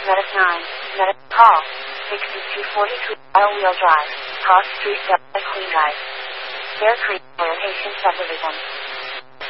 Medic 9, Medic call, 6243 Wheel Drive, Cross Street, Queen Drive, Bear Creek, Location Subdivision.